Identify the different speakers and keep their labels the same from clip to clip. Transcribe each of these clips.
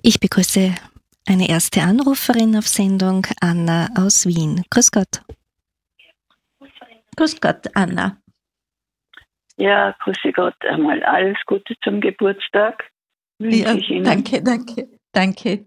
Speaker 1: Ich begrüße eine erste Anruferin auf Sendung, Anna aus Wien. Grüß Gott.
Speaker 2: Grüß Gott, Anna.
Speaker 3: Ja, grüße Gott. Einmal alles Gute zum Geburtstag wünsche ich Ihnen.
Speaker 2: Danke.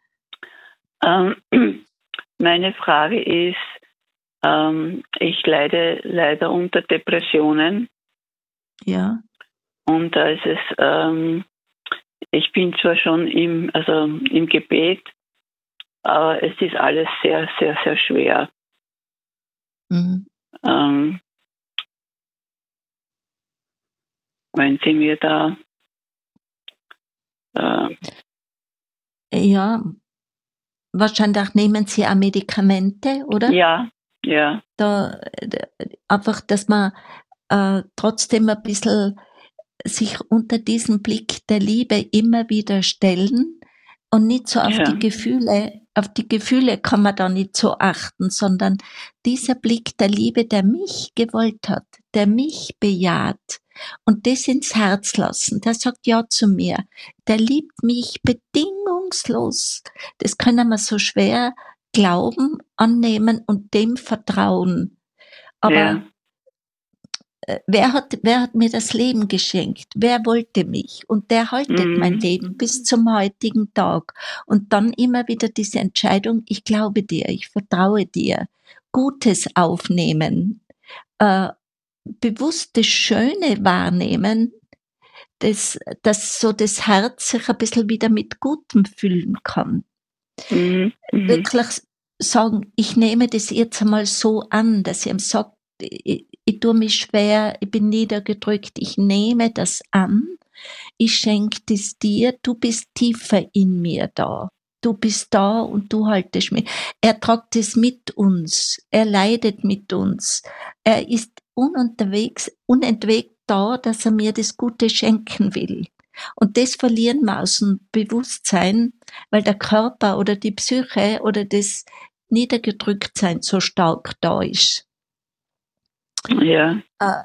Speaker 3: Meine Frage ist, ich leide leider unter Depressionen.
Speaker 2: Ja.
Speaker 3: Und da ist es, ich bin zwar schon im Gebet, aber es ist alles sehr, sehr, sehr schwer.
Speaker 2: Mhm.
Speaker 3: Wenn Sie mir da...
Speaker 2: Ja, wahrscheinlich nehmen Sie auch Medikamente, oder?
Speaker 3: Ja.
Speaker 2: Einfach, dass man trotzdem ein bisschen sich unter diesen Blick der Liebe immer wieder stellen und nicht so auf die Gefühle kann man da nicht so achten, sondern dieser Blick der Liebe, der mich gewollt hat, der mich bejaht und das ins Herz lassen, der sagt ja zu mir, der liebt mich bedingungslos. Das können wir so schwer glauben, annehmen und dem vertrauen. Aber wer hat mir das Leben geschenkt? Wer wollte mich? Und der haltet mein Leben bis zum heutigen Tag. Und dann immer wieder diese Entscheidung, ich glaube dir, ich vertraue dir. Gutes aufnehmen, bewusst das Schöne wahrnehmen, dass so das Herz sich ein bisschen wieder mit Gutem füllen kann. Wirklich sagen, ich nehme das jetzt einmal so an, dass ich ihm sage, ich tue mich schwer, ich bin niedergedrückt, ich nehme das an, ich schenke das dir, du bist tiefer in mir da. Du bist da und du haltest mich. Er tragt es mit uns, er leidet mit uns, er ist unentwegt da, dass er mir das Gute schenken will. Und das verlieren wir aus dem Bewusstsein, weil der Körper oder die Psyche oder das Niedergedrücktsein so stark da ist.
Speaker 3: Ja.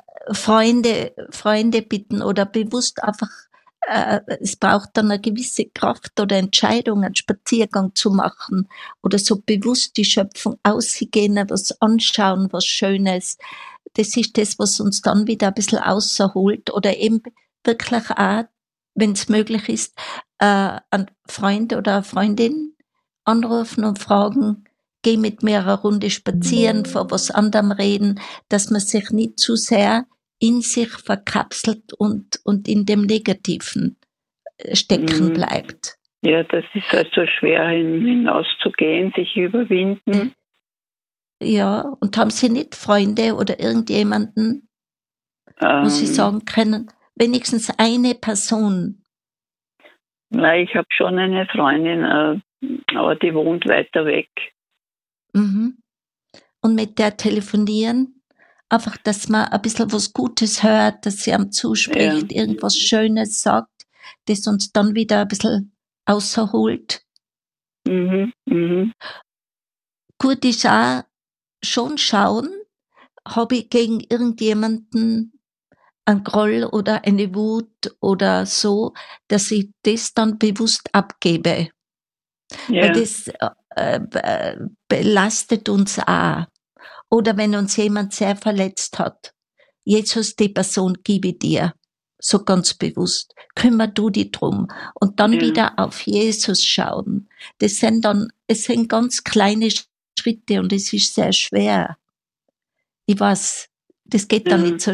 Speaker 2: Freunde bitten oder bewusst einfach, es braucht dann eine gewisse Kraft oder Entscheidung, einen Spaziergang zu machen oder so bewusst die Schöpfung ausgehen, was anschauen, was Schönes. Das ist das, was uns dann wieder ein bisschen außerholt oder eben wirklich auch, wenn es möglich ist, einen Freund oder eine Freundin anrufen und fragen, geh mit mir eine Runde spazieren, vor was anderem reden, dass man sich nicht zu sehr in sich verkapselt und in dem Negativen stecken bleibt.
Speaker 3: Ja, das ist halt so schwer hinauszugehen, sich überwinden.
Speaker 2: Ja, und haben Sie nicht Freunde oder irgendjemanden, wo Sie sagen können, wenigstens eine Person?
Speaker 3: Nein, ich habe schon eine Freundin, aber die wohnt weiter weg.
Speaker 2: Und mit der telefonieren, einfach, dass man ein bisschen was Gutes hört, dass sie einem zuspricht, irgendwas Schönes sagt, das uns dann wieder ein bisschen außerholt. Gut ist auch schon schauen, habe ich gegen irgendjemanden einen Groll oder eine Wut oder so, dass ich das dann bewusst abgebe. Weil das belastet uns auch. Oder wenn uns jemand sehr verletzt hat. Jesus, die Person gebe ich dir. So ganz bewusst. Kümmer du dich drum. Und dann wieder auf Jesus schauen. Es sind ganz kleine Schritte und es ist sehr schwer. Ich weiß, das geht dann nicht so